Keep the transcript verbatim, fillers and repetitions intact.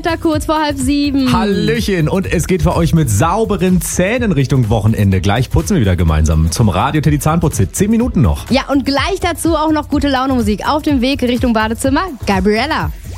Kurz vor halb sieben. Hallöchen, und es geht für euch mit sauberen Zähnen Richtung Wochenende. Gleich putzen wir wieder gemeinsam zum Radio Teddy Zahnputz-Hit. Zehn Minuten noch. Ja, und gleich dazu auch noch gute Laune Musik auf dem Weg Richtung Badezimmer. Gabriella.